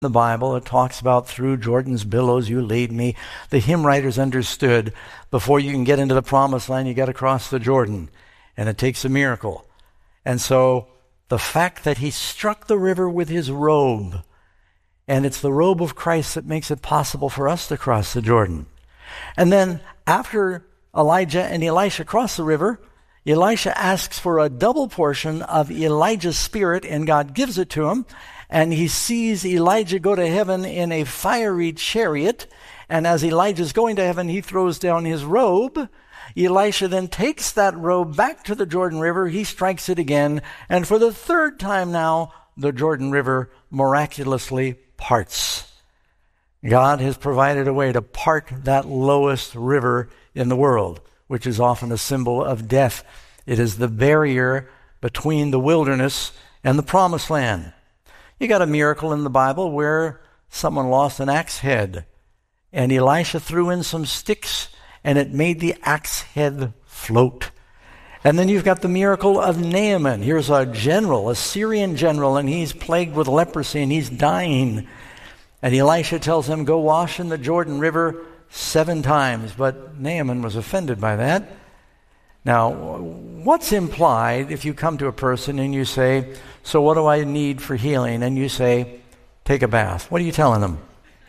the Bible, it talks about through Jordan's billows you lead me. The hymn writers understood before you can get into the promised land, you got to cross the Jordan. And it takes a miracle. And so the fact that he struck the river with his robe, and it's the robe of Christ that makes it possible for us to cross the Jordan. And then after Elijah and Elisha cross the river, Elisha asks for a double portion of Elijah's spirit, and God gives it to him. And he sees Elijah go to heaven in a fiery chariot. And as Elijah's going to heaven, he throws down his robe. Elisha then takes that robe back to the Jordan River. He strikes it again. And for the third time now, the Jordan River miraculously parts. God has provided a way to part that lowest river in the world, which is often a symbol of death. It is the barrier between the wilderness and the promised land. You got a miracle in the Bible where someone lost an axe head, and Elisha threw in some sticks, and it made the axe head float. And then you've got the miracle of Naaman. Here's a general, a Syrian general, and he's plagued with leprosy, and he's dying. And Elisha tells him, go wash in the Jordan River 7 times. But Naaman was offended by that. Now, what's implied if you come to a person and you say, so what do I need for healing? And you say, take a bath. What are you telling them?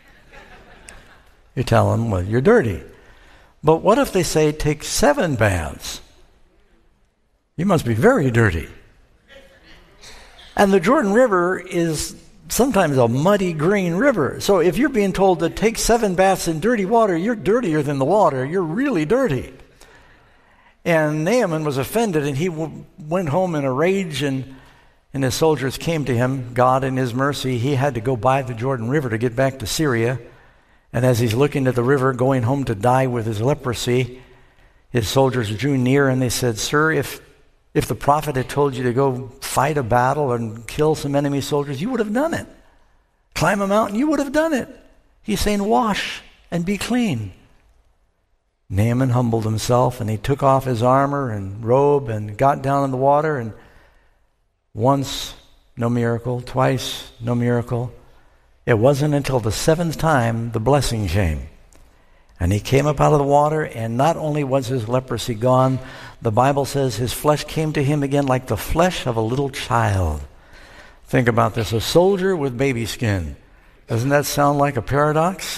You tell them, well, you're dirty. But what if they say, take 7 baths? You must be very dirty. And the Jordan River is sometimes a muddy green river. So if you're being told to take 7 baths in dirty water, you're dirtier than the water. You're really dirty. And Naaman was offended, and he went home in a rage, and his soldiers came to him. God, in his mercy, he had to go by the Jordan River to get back to Syria. And as he's looking at the river, going home to die with his leprosy, his soldiers drew near, and they said, Sir, if the prophet had told you to go fight a battle and kill some enemy soldiers, you would have done it. Climb a mountain, you would have done it. He's saying, wash and be clean. Naaman humbled himself, and he took off his armor and robe and got down in the water, and once, no miracle. Twice, no miracle. It wasn't until the 7th time the blessing came. And he came up out of the water, and not only was his leprosy gone, the Bible says his flesh came to him again like the flesh of a little child. Think about this, a soldier with baby skin. Doesn't that sound like a paradox?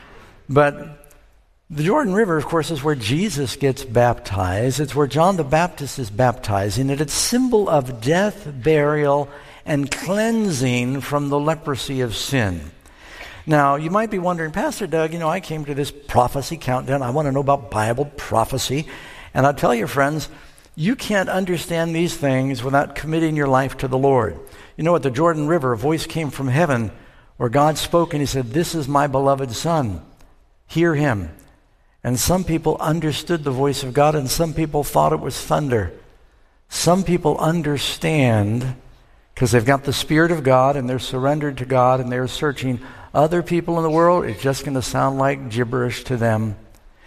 But the Jordan River, of course, is where Jesus gets baptized. It's where John the Baptist is baptized, and it's a symbol of death, burial, and cleansing from the leprosy of sin. Now, you might be wondering, Pastor Doug, I came to this prophecy countdown. I want to know about Bible prophecy. And I'll tell you, friends, you can't understand these things without committing your life to the Lord. At the Jordan River, a voice came from heaven where God spoke, and he said, this is my beloved Son. Hear him. And some people understood the voice of God, and some people thought it was thunder. Some people understand because they've got the Spirit of God, and they're surrendered to God, and they're searching. Other people in the world, it's just going to sound like gibberish to them.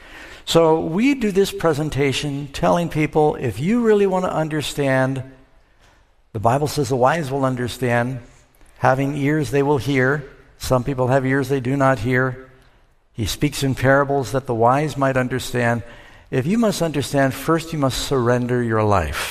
So we do this presentation telling people, if you really want to understand, the Bible says the wise will understand. Having ears, they will hear. Some people have ears they do not hear. He speaks in parables that the wise might understand. If you must understand, first you must surrender your life.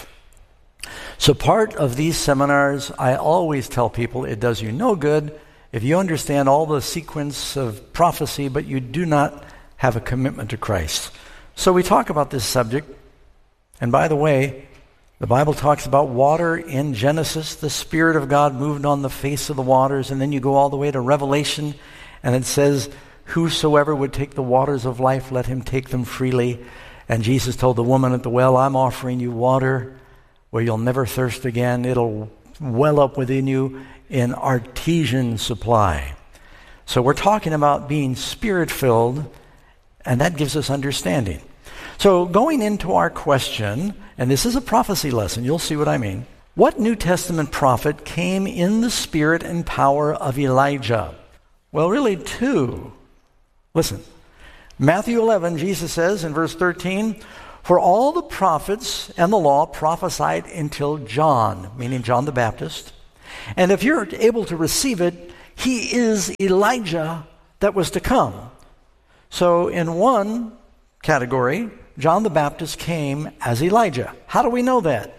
So part of these seminars, I always tell people it does you no good if you understand all the sequence of prophecy, but you do not have a commitment to Christ. So we talk about this subject. And by the way, the Bible talks about water in Genesis. The Spirit of God moved on the face of the waters. And then you go all the way to Revelation, and it says, whosoever would take the waters of life, let him take them freely. And Jesus told the woman at the well, I'm offering you water where you'll never thirst again. It'll well up within you in artesian supply. So we're talking about being Spirit-filled, and that gives us understanding. So going into our question, and this is a prophecy lesson, you'll see what I mean. What New Testament prophet came in the spirit and power of Elijah? Well, really 2. Listen, Matthew 11, Jesus says in verse 13, for all the prophets and the law prophesied until John, meaning John the Baptist. And if you're able to receive it, He is Elijah that was to come. So in one category, John the Baptist came as Elijah. How do we know that?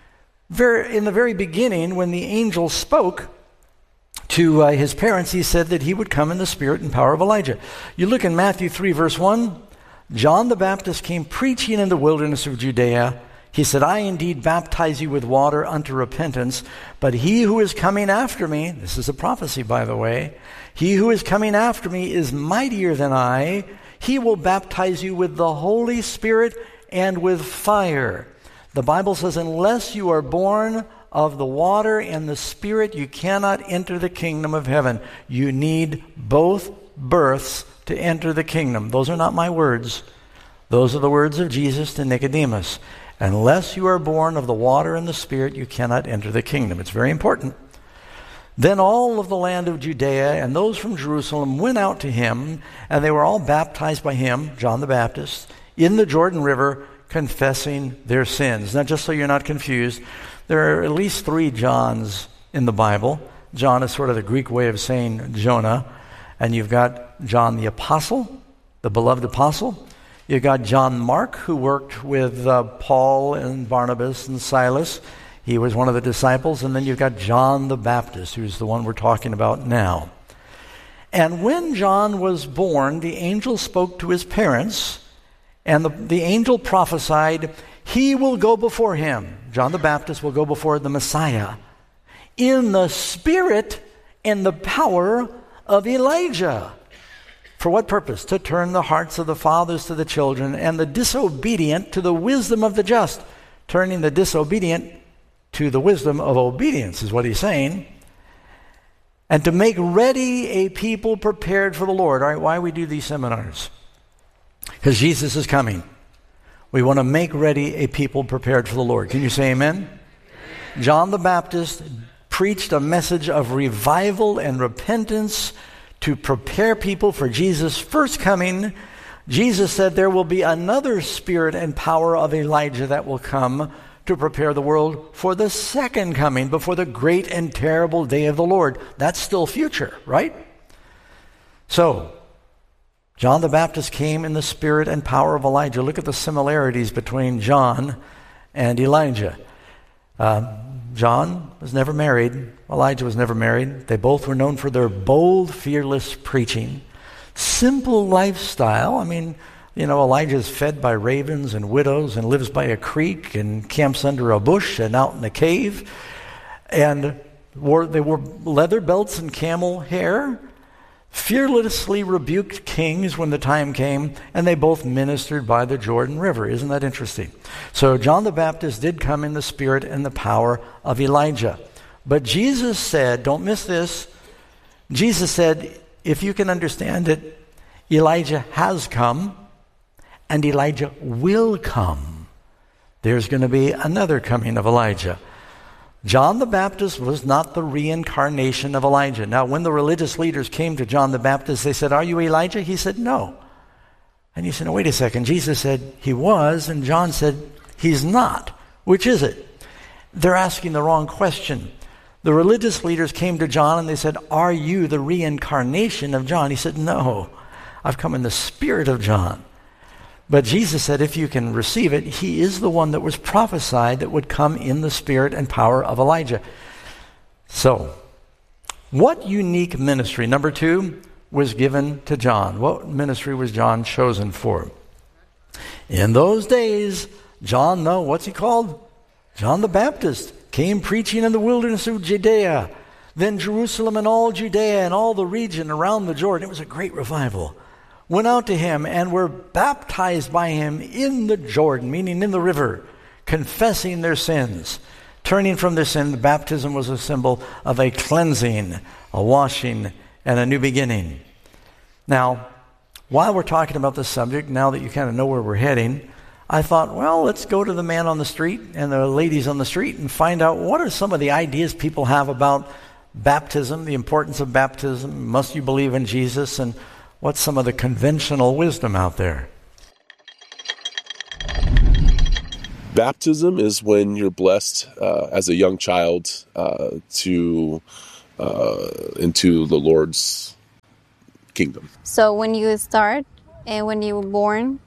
In the very beginning, when the angel spoke to his parents, he said that he would come in the spirit and power of Elijah. You look in Matthew 3, verse 1, John the Baptist came preaching in the wilderness of Judea. He said, I indeed baptize you with water unto repentance, but he who is coming after me, this is a prophecy, by the way, he who is coming after me is mightier than I. He will baptize you with the Holy Spirit and with fire. The Bible says, unless you are born of the water and the Spirit, you cannot enter the kingdom of heaven. You need both births to enter the kingdom. Those are not my words. Those are the words of Jesus to Nicodemus. Unless you are born of the water and the Spirit, you cannot enter the kingdom. It's very important. Then all of the land of Judea and those from Jerusalem went out to him, and they were all baptized by him, John the Baptist, in the Jordan River, confessing their sins. Now, just so you're not confused, there are at least 3 Johns in the Bible. John is sort of the Greek way of saying Jonah. And you've got John the Apostle, the beloved apostle. You've got John Mark, who worked with Paul and Barnabas and Silas. He was one of the disciples. And then you've got John the Baptist, who's the one we're talking about now. And when John was born, the angel spoke to his parents, and the angel prophesied, he will go before him. John the Baptist will go before the Messiah in the spirit and the power of Elijah. For what purpose? To turn the hearts of the fathers to the children and the disobedient to the wisdom of the just. Turning the disobedient to the wisdom of obedience is what he's saying. And to make ready a people prepared for the Lord. All right, why we do these seminars? Because Jesus is coming. We want to make ready a people prepared for the Lord. Can you say amen? John the Baptist preached a message of revival and repentance to prepare people for Jesus' first coming. Jesus said there will be another spirit and power of Elijah that will come to prepare the world for the second coming, before the great and terrible day of the Lord. That's still future, right? So, John the Baptist came in the spirit and power of Elijah. Look at the similarities between John and Elijah. John was never married. Elijah was never married. They both were known for their bold, fearless preaching. Simple lifestyle. I mean, Elijah is fed by ravens and widows and lives by a creek and camps under a bush and out in a cave. And they wore leather belts and camel hair, fearlessly rebuked kings when the time came, and they both ministered by the Jordan River. Isn't that interesting? So John the Baptist did come in the spirit and the power of Elijah. But Jesus said, don't miss this, Jesus said, if you can understand it, Elijah has come and Elijah will come. There's going to be another coming of Elijah. John the Baptist was not the reincarnation of Elijah. Now, when the religious leaders came to John the Baptist, they said, are you Elijah? He said, no. And he said, no, wait a second. Jesus said he was, and John said he's not. Which is it? They're asking the wrong question. The religious leaders came to John and they said, are you the reincarnation of John? He said, no, I've come in the spirit of John. But Jesus said, if you can receive it, he is the one that was prophesied that would come in the spirit and power of Elijah. So, what unique ministry, number 2, was given to John? What ministry was John chosen for? In those days, John, what's he called? John the Baptist came preaching in the wilderness of Judea. Then Jerusalem and all Judea and all the region around the Jordan. It was a great revival. Went out to him and were baptized by him in the Jordan, meaning in the river, confessing their sins. Turning from their sin, the baptism was a symbol of a cleansing, a washing, and a new beginning. Now, while we're talking about this subject, now that you kind of know where we're heading, I thought, well, let's go to the man on the street and the ladies on the street and find out what are some of the ideas people have about baptism, the importance of baptism, must you believe in Jesus, and what's some of the conventional wisdom out there? Baptism is when you're blessed as a young child to into the Lord's kingdom. So when you start and when you were born,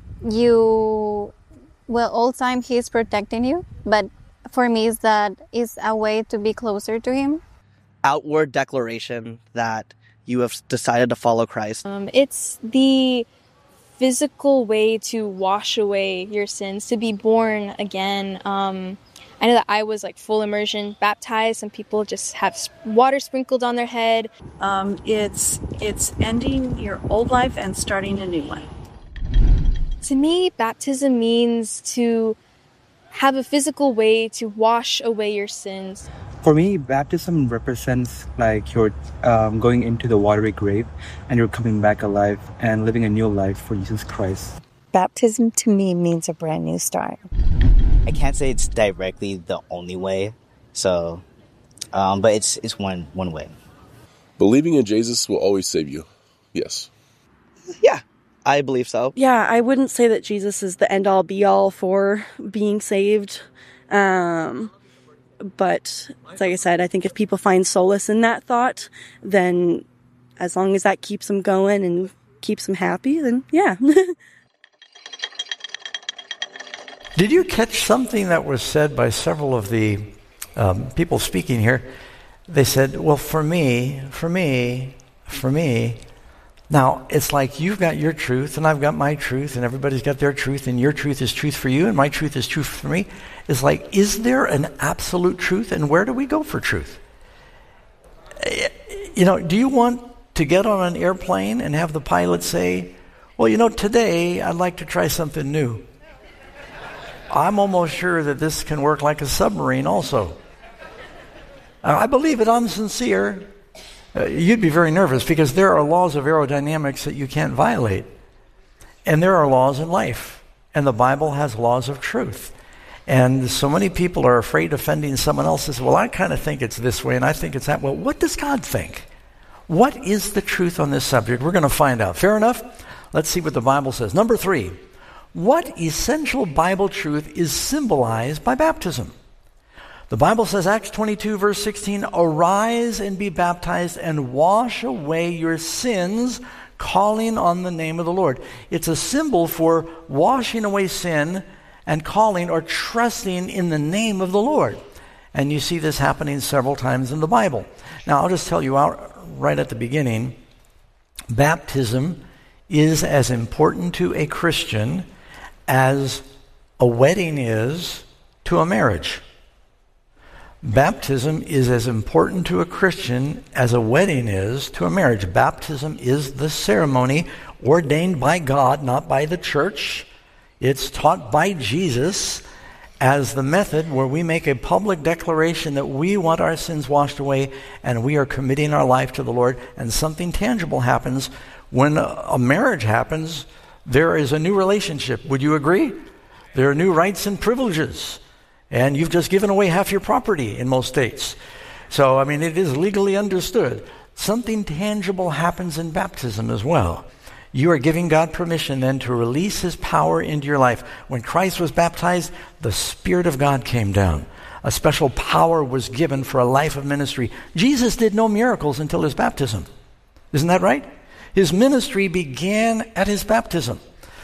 all time He's protecting you. But for me, is a way to be closer to Him. Outward declaration that you have decided to follow Christ. It's the physical way to wash away your sins, to be born again. I know that I was like full immersion baptized. Some people just have water sprinkled on their head. It's ending your old life and starting a new one. To me, baptism means to have a physical way to wash away your sins. For me, baptism represents like you're going into the watery grave and you're coming back alive and living a new life for Jesus Christ. Baptism to me means a brand new start. I can't say it's directly the only way, so, but it's one way. Believing in Jesus will always save you. Yes. Yeah, I believe so. Yeah, I wouldn't say that Jesus is the end-all be-all for being saved. But like I said, I think if people find solace in that thought, then as long as that keeps them going and keeps them happy, then yeah. Did you catch something that was said by several of the people speaking here? They said, well, for me. Now, it's like you've got your truth and I've got my truth and everybody's got their truth and your truth is truth for you and my truth is truth for me. It's like, is there an absolute truth and where do we go for truth? Do you want to get on an airplane and have the pilot say, well, today I'd like to try something new. I'm almost sure that this can work like a submarine also. I believe it, I'm sincere. You'd be very nervous because there are laws of aerodynamics that you can't violate. And there are laws in life. And the Bible has laws of truth. And so many people are afraid of offending someone else. Says, well, I kind of think it's this way and I think it's that. Well, what does God think? What is the truth on this subject? We're going to find out. Fair enough? Let's see what the Bible says. Number 3, what essential Bible truth is symbolized by baptism? The Bible says, Acts 22, verse 16, arise and be baptized and wash away your sins, calling on the name of the Lord. It's a symbol for washing away sin and calling or trusting in the name of the Lord. And you see this happening several times in the Bible. Now, I'll just tell you out right at the beginning, baptism is as important to a Christian as a wedding is to a marriage. Baptism is as important to a Christian as a wedding is to a marriage. Baptism is the ceremony ordained by God, not by the church. It's taught by Jesus as the method where we make a public declaration that we want our sins washed away and we are committing our life to the Lord, and something tangible happens. When a marriage happens, there is a new relationship. Would you agree? There are new rights and privileges. And you've just given away half your property in most states. So, it is legally understood. Something tangible happens in baptism as well. You are giving God permission then to release His power into your life. When Christ was baptized, the Spirit of God came down. A special power was given for a life of ministry. Jesus did no miracles until His baptism. Isn't that right? His ministry began at His baptism.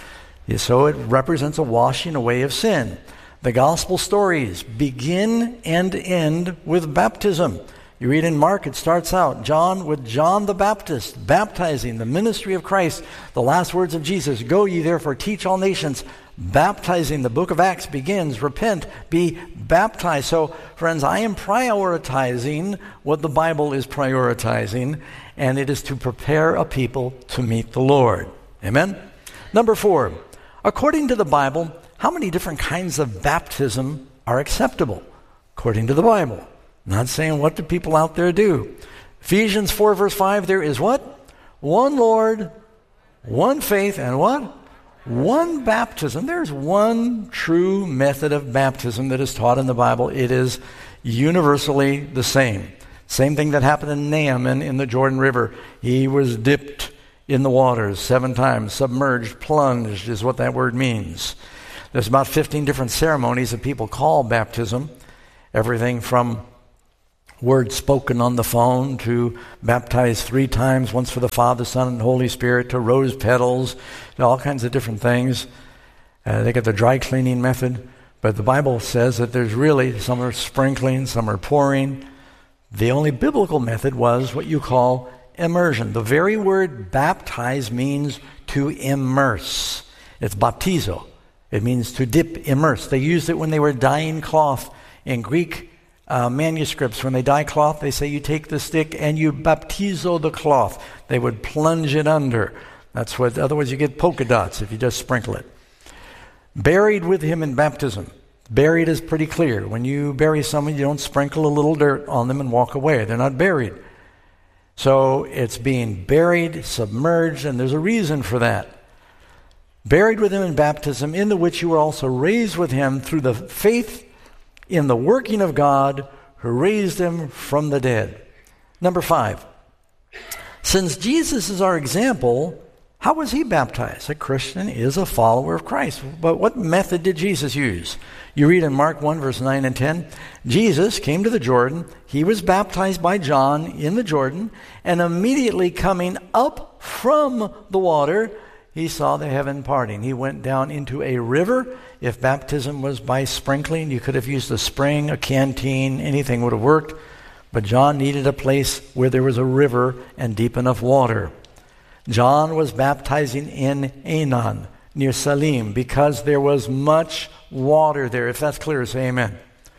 So it represents a washing away of sin. The gospel stories begin and end with baptism. You read in Mark, it starts out, John the Baptist, baptizing, the ministry of Christ. The last words of Jesus, go ye therefore teach all nations, baptizing. The book of Acts begins, repent, be baptized. So, friends, I am prioritizing what the Bible is prioritizing, and it is to prepare a people to meet the Lord. Amen? Number 4, according to the Bible, how many different kinds of baptism are acceptable? According to the Bible. I'm not saying what do people out there do. Ephesians 4 verse 5, there is what? One Lord, one faith, and what? One baptism. There's one true method of baptism that is taught in the Bible. It is universally the same. Same thing that happened in Naaman in the Jordan River. He was dipped in the waters 7 times, submerged, plunged is what that word means. There's about 15 different ceremonies that people call baptism. Everything from word spoken on the phone, to baptize 3 times, once for the Father, Son, and Holy Spirit, to rose petals, to all kinds of different things. They got the dry cleaning method, but the Bible says that there's really, some are sprinkling, some are pouring. The only biblical method was what you call immersion. The very word baptize means to immerse. It's baptizo. It means to dip, immerse. They used it when they were dyeing cloth. In Greek manuscripts, when they dye cloth, they say you take the stick and you baptizo the cloth. They would plunge it under. That's what, otherwise you get polka dots if you just sprinkle it. Buried with him in baptism. Buried is pretty clear. When you bury someone, you don't sprinkle a little dirt on them and walk away. They're not buried. So it's being buried, submerged, and there's a reason for that. Buried with him in baptism, in the which you were also raised with him through the faith in the working of God who raised him from the dead. Number 5. Since Jesus is our example, how was he baptized? A Christian is a follower of Christ. But what method did Jesus use? You read in Mark 1, verse 9 and 10, Jesus came to the Jordan. He was baptized by John in the Jordan, and immediately coming up from the water, he saw the heaven parting. He went down into a river. If baptism was by sprinkling, you could have used a spring, a canteen, anything would have worked. But John needed a place where there was a river and deep enough water. John was baptizing in Aenon, near Salim, because there was much water there. If that's clear, say amen.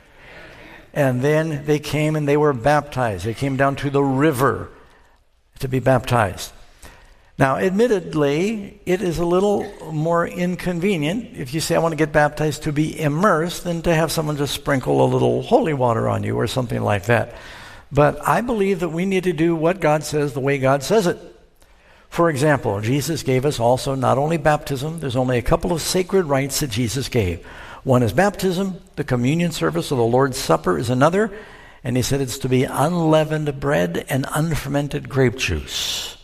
And then they came and they were baptized. They came down to the river to be baptized. Now, admittedly, it is a little more inconvenient if you say, I want to get baptized, to be immersed than to have someone just sprinkle a little holy water on you or something like that. But I believe that we need to do what God says the way God says it. For example, Jesus gave us also not only baptism, there's only a couple of sacred rites that Jesus gave. One is baptism, the communion service of the Lord's Supper is another, and he said it's to be unleavened bread and unfermented grape juice.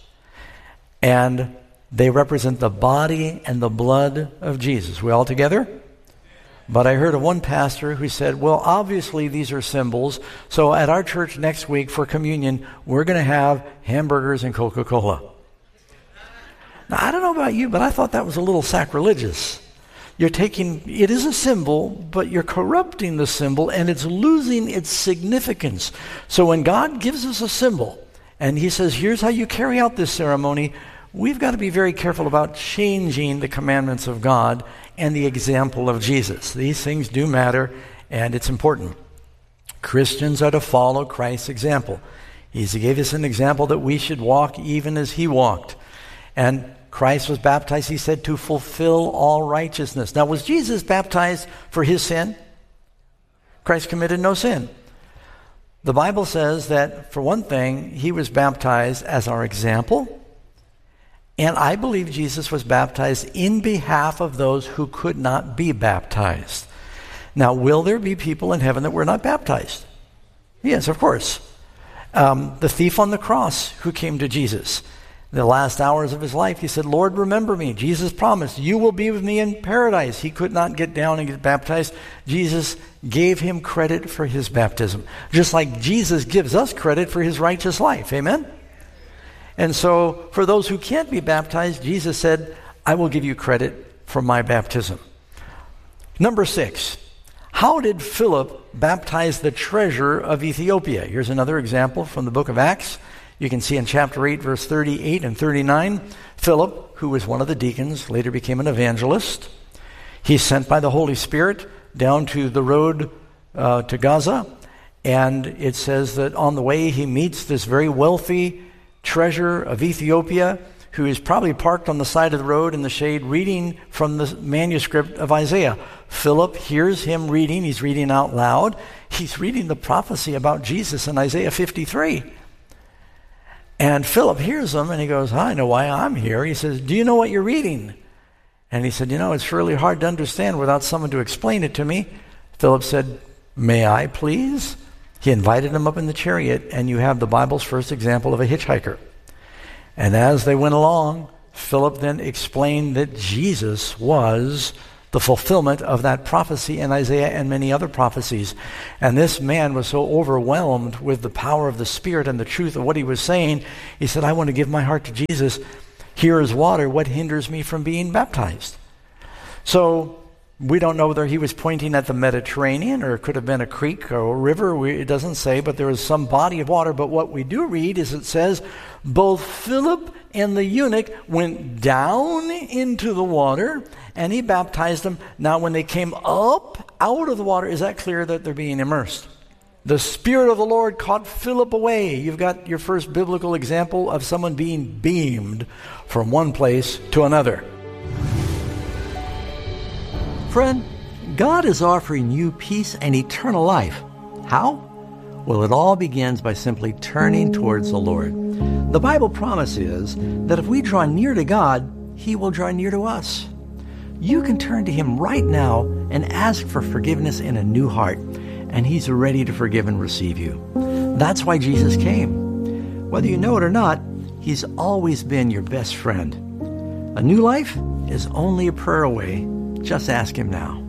And they represent the body and the blood of Jesus. We all together? But I heard of one pastor who said, well, obviously these are symbols, so at our church next week for communion, we're going to have hamburgers and Coca-Cola. Now, I don't know about you, but I thought that was a little sacrilegious. It is a symbol, but you're corrupting the symbol, and it's losing its significance. So when God gives us a symbol, and he says, here's how you carry out this ceremony, we've got to be very careful about changing the commandments of God and the example of Jesus. These things do matter, and it's important. Christians are to follow Christ's example. He gave us an example that we should walk even as he walked. And Christ was baptized, he said, to fulfill all righteousness. Now, was Jesus baptized for his sin? Christ committed no sin. The Bible says that, for one thing, he was baptized as our example. And I believe Jesus was baptized in behalf of those who could not be baptized. Now, will there be people in heaven that were not baptized? Yes, of course. The thief on the cross who came to Jesus, the last hours of his life, he said, Lord, remember me. Jesus promised, you will be with me in paradise. He could not get down and get baptized. Jesus gave him credit for his baptism, just like Jesus gives us credit for his righteous life. Amen? And so for those who can't be baptized, Jesus said, I will give you credit for my baptism. Number 6, how did Philip baptize the treasurer of Ethiopia? Here's another example from the book of Acts. You can see in chapter 8, verse 38 and 39, Philip, who was one of the deacons, later became an evangelist. He's sent by the Holy Spirit down to the road to Gaza, and it says that on the way he meets this very wealthy treasurer of Ethiopia who is probably parked on the side of the road in the shade reading from the manuscript of Isaiah. Philip hears him reading. He's reading out loud. He's reading the prophecy about Jesus in Isaiah 53. And Philip hears him, and he goes, I know why I'm here. He says, do you know what you're reading? And he said, it's really hard to understand without someone to explain it to me. Philip said, may I please? He invited him up in the chariot, and you have the Bible's first example of a hitchhiker. And as they went along, Philip then explained that Jesus was the fulfillment of that prophecy in Isaiah and many other prophecies. And this man was so overwhelmed with the power of the Spirit and the truth of what he was saying, he said, I want to give my heart to Jesus. Here is water. What hinders me from being baptized? So we don't know whether he was pointing at the Mediterranean, or it could have been a creek or a river. It doesn't say, but there was some body of water. But what we do read is it says, both Philip and the eunuch went down into the water, and he baptized them. Now, when they came up out of the water, is that clear that they're being immersed? The Spirit of the Lord caught Philip away. You've got your first biblical example of someone being beamed from one place to another. Friend, God is offering you peace and eternal life. How? Well, it all begins by simply turning towards the Lord. The Bible promise is that if we draw near to God, He will draw near to us. You can turn to Him right now and ask for forgiveness in a new heart, and He's ready to forgive and receive you. That's why Jesus came. Whether you know it or not, He's always been your best friend. A new life is only a prayer away. Just ask Him now.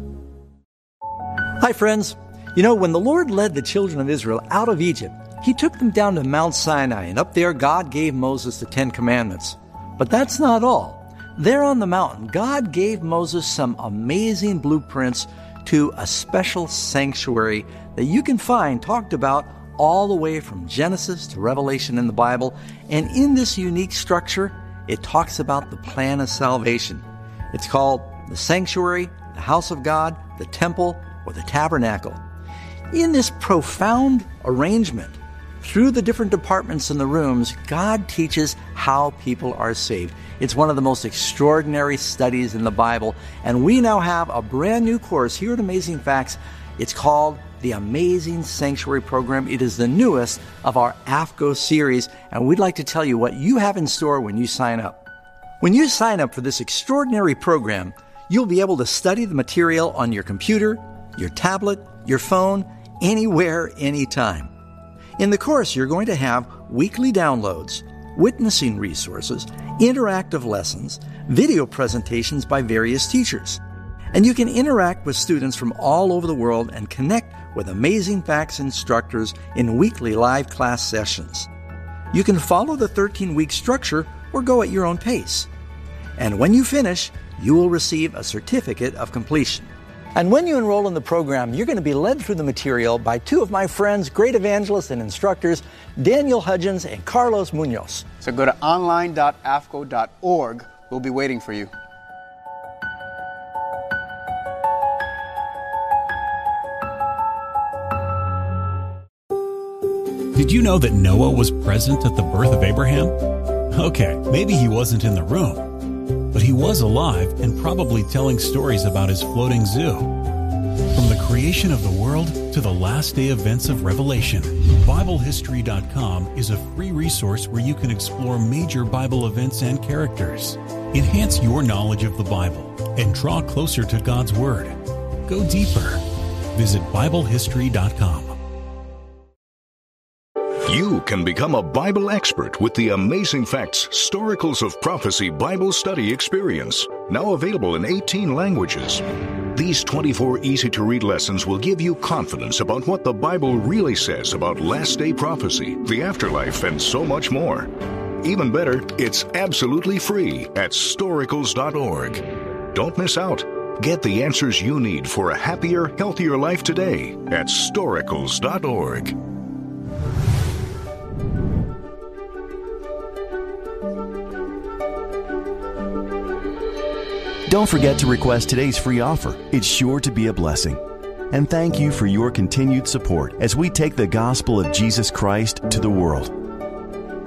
Hi, friends. You know, when the Lord led the children of Israel out of Egypt, He took them down to Mount Sinai, and up there God gave Moses the 10 Commandments. But that's not all. There on the mountain, God gave Moses some amazing blueprints to a special sanctuary that you can find talked about all the way from Genesis to Revelation in the Bible. And in this unique structure, it talks about the plan of salvation. It's called the sanctuary, the house of God, the temple, or the tabernacle. In this profound arrangement, through the different departments in the rooms, God teaches how people are saved. It's one of the most extraordinary studies in the Bible, and we now have a brand new course here at Amazing Facts. It's called the Amazing Sanctuary Program. It is the newest of our AFCO series, and we'd like to tell you what you have in store when you sign up. When you sign up for this extraordinary program, you'll be able to study the material on your computer, your tablet, your phone, anywhere, anytime. In the course, you're going to have weekly downloads, witnessing resources, interactive lessons, video presentations by various teachers. And you can interact with students from all over the world and connect with Amazing Facts instructors in weekly live class sessions. You can follow the 13-week structure or go at your own pace. And when you finish, you will receive a certificate of completion. And when you enroll in the program, you're going to be led through the material by two of my friends, great evangelists and instructors, Daniel Hudgens and Carlos Munoz. So go to online.afco.org. We'll be waiting for you. Did you know that Noah was present at the birth of Abraham? Okay, maybe he wasn't in the room, but he was alive and probably telling stories about his floating zoo. From the creation of the world to the last day events of Revelation, BibleHistory.com is a free resource where you can explore major Bible events and characters. Enhance your knowledge of the Bible and draw closer to God's Word. Go deeper. Visit BibleHistory.com. You can become a Bible expert with the Amazing Facts Storicals of Prophecy Bible Study Experience, now available in 18 languages. These 24 easy-to-read lessons will give you confidence about what the Bible really says about last-day prophecy, the afterlife, and so much more. Even better, it's absolutely free at storicals.org. Don't miss out. Get the answers you need for a happier, healthier life today at storicals.org. Don't forget to request today's free offer. It's sure to be a blessing. And thank you for your continued support as we take the gospel of Jesus Christ to the world.